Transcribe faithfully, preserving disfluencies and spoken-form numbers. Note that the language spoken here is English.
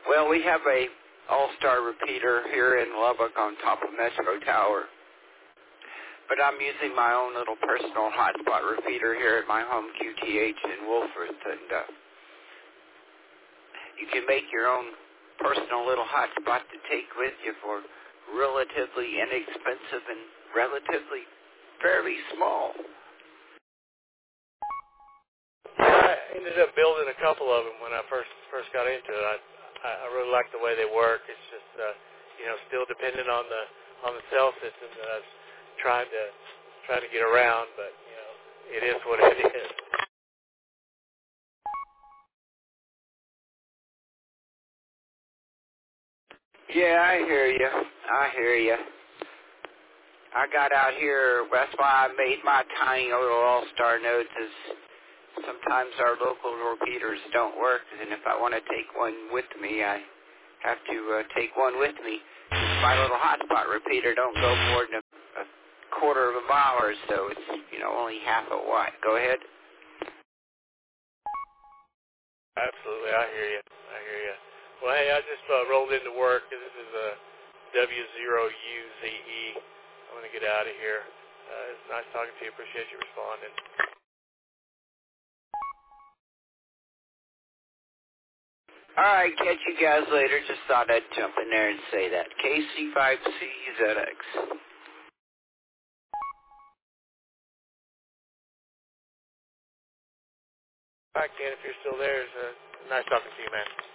Well, we have a all-star repeater here in Lubbock on top of Metro Tower. But I'm using my own little personal hotspot repeater here at my home Q T H in Wolford. And uh, you can make your own personal little hotspot to take with you for relatively inexpensive and relatively fairly small. I ended up building a couple of them when I first first got into it. I I really like the way they work. It's just uh, you know still dependent on the on the cell system that I was trying to trying to get around, but you know it is what it is. Yeah, I hear you. I hear you. I got out here. That's why I made my tiny little all-star nodes. Is sometimes our local repeaters don't work, and if I want to take one with me, I have to uh, take one with me. My little hotspot repeater don't go more than a, a quarter of a mile or so. It's, you know, only half a watt. Go ahead. Absolutely, I hear you. I hear you. Well, hey, I just uh, rolled into work. This is a W zero U Z E. I'm going to get out of here. Uh, it's nice talking to you. Appreciate you responding. All right, catch you guys later. Just thought I'd jump in there and say that. K C five C Z X. All right, Ken, if you're still there, it's uh, nice talking to you, man.